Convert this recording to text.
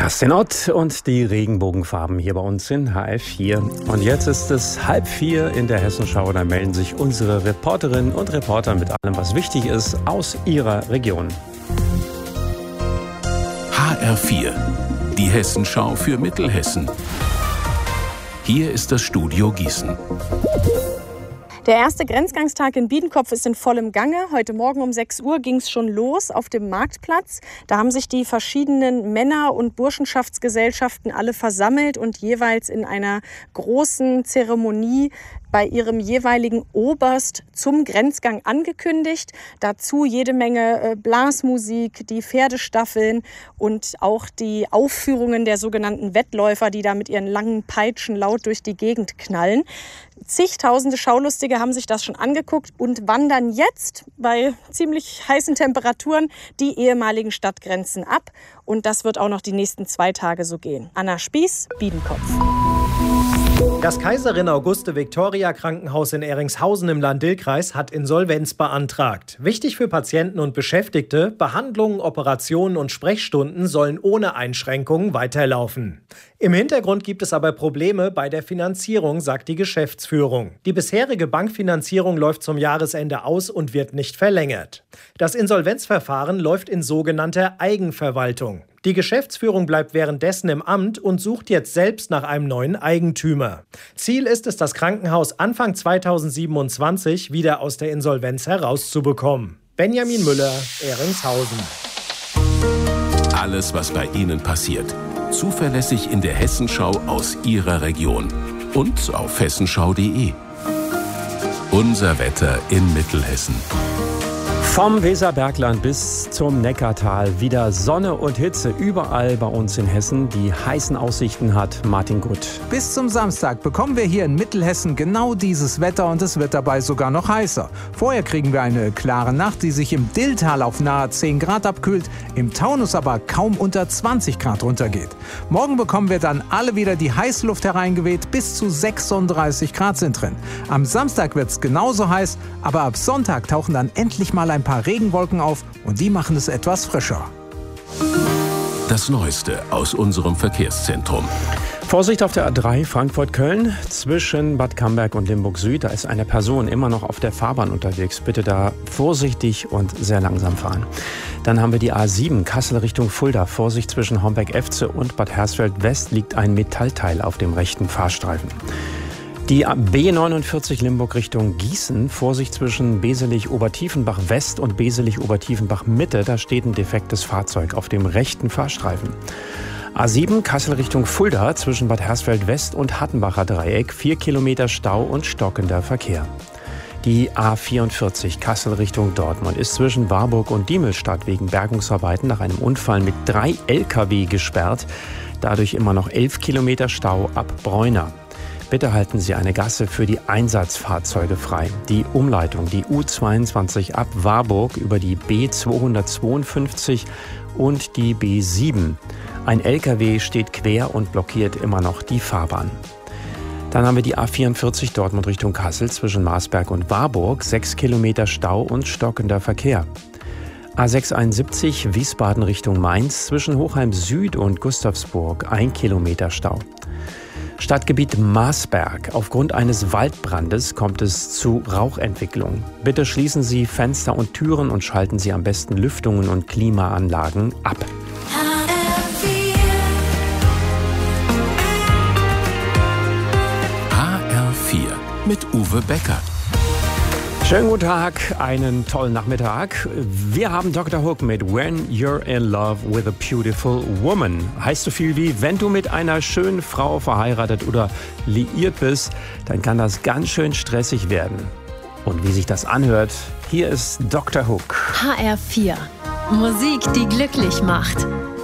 Kerstin Ott und die Regenbogenfarben hier bei uns in HR4. Und jetzt ist es 3:30 in der Hessenschau. Da melden sich unsere Reporterinnen und Reporter mit allem, was wichtig ist, aus ihrer Region. HR4, die Hessenschau für Mittelhessen. Hier ist das Studio Gießen. Der erste Grenzgangstag in Biedenkopf ist in vollem Gange. Heute Morgen um 6 Uhr ging es schon los auf dem Marktplatz. Da haben sich die verschiedenen Männer- und Burschenschaftsgesellschaften alle versammelt und jeweils in einer großen Zeremonie bei ihrem jeweiligen Oberst zum Grenzgang angekündigt. Dazu jede Menge Blasmusik, die Pferdestaffeln und auch die Aufführungen der sogenannten Wettläufer, die da mit ihren langen Peitschen laut durch die Gegend knallen. Zigtausende Schaulustige haben sich das schon angeguckt und wandern jetzt bei ziemlich heißen Temperaturen die ehemaligen Stadtgrenzen ab. Und das wird auch noch die nächsten 2 Tage so gehen. Anna Spieß, Biedenkopf. Das Kaiserin-Auguste-Victoria-Krankenhaus in Ehringshausen im Lahn-Dill-Kreis hat Insolvenz beantragt. Wichtig für Patienten und Beschäftigte: Behandlungen, Operationen und Sprechstunden sollen ohne Einschränkungen weiterlaufen. Im Hintergrund gibt es aber Probleme bei der Finanzierung, sagt die Geschäftsführung. Die bisherige Bankfinanzierung läuft zum Jahresende aus und wird nicht verlängert. Das Insolvenzverfahren läuft in sogenannter Eigenverwaltung. Die Geschäftsführung bleibt währenddessen im Amt und sucht jetzt selbst nach einem neuen Eigentümer. Ziel ist es, das Krankenhaus Anfang 2027 wieder aus der Insolvenz herauszubekommen. Benjamin Müller, Ehringshausen. Alles, was bei Ihnen passiert, zuverlässig in der Hessenschau aus Ihrer Region und auf hessenschau.de. Unser Wetter in Mittelhessen. Vom Weserbergland bis zum Neckartal wieder Sonne und Hitze überall bei uns in Hessen. Die heißen Aussichten hat Martin Gutt. Bis zum Samstag bekommen wir hier in Mittelhessen genau dieses Wetter und es wird dabei sogar noch heißer. Vorher kriegen wir eine klare Nacht, die sich im Dilltal auf nahe 10 Grad abkühlt, im Taunus aber kaum unter 20 Grad runtergeht. Morgen bekommen wir dann alle wieder die Heißluft hereingeweht, bis zu 36 Grad sind drin. Am Samstag wird es genauso heiß, aber ab Sonntag tauchen dann endlich mal ein paar Regenwolken auf und die machen es etwas frischer. Das Neueste aus unserem Verkehrszentrum. Vorsicht auf der A3 Frankfurt-Köln zwischen Bad Camberg und Limburg-Süd. Da ist eine Person immer noch auf der Fahrbahn unterwegs. Bitte da vorsichtig und sehr langsam fahren. Dann haben wir die A7 Kassel Richtung Fulda. Vorsicht zwischen Homberg-Efze und Bad Hersfeld-West liegt ein Metallteil auf dem rechten Fahrstreifen. Die B49 Limburg Richtung Gießen, Vorsicht zwischen Beselich-Obertiefenbach-West und Beselich-Obertiefenbach-Mitte, da steht ein defektes Fahrzeug auf dem rechten Fahrstreifen. A7 Kassel Richtung Fulda, zwischen Bad Hersfeld-West und Hattenbacher Dreieck, 4 Kilometer Stau und stockender Verkehr. Die A44 Kassel Richtung Dortmund ist zwischen Warburg und Diemelstadt wegen Bergungsarbeiten nach einem Unfall mit 3 Lkw gesperrt, dadurch immer noch 11 Kilometer Stau ab Bräuna. Bitte halten Sie eine Gasse für die Einsatzfahrzeuge frei. Die Umleitung, die U22 ab Warburg über die B252 und die B7. Ein LKW steht quer und blockiert immer noch die Fahrbahn. Dann haben wir die A44 Dortmund Richtung Kassel zwischen Marsberg und Warburg. 6 Kilometer Stau und stockender Verkehr. A671 Wiesbaden Richtung Mainz zwischen Hochheim Süd und Gustavsburg. 1 Kilometer Stau. Stadtgebiet Marsberg. Aufgrund eines Waldbrandes kommt es zu Rauchentwicklung. Bitte schließen Sie Fenster und Türen und schalten Sie am besten Lüftungen und Klimaanlagen ab. HR4 mit Uwe Becker. Schönen guten Tag, einen tollen Nachmittag. Wir haben Dr. Hook mit When You're in Love with a Beautiful Woman. Heißt so viel wie, wenn du mit einer schönen Frau verheiratet oder liiert bist, dann kann das ganz schön stressig werden. Und wie sich das anhört, hier ist Dr. Hook. HR4. Musik, die glücklich macht.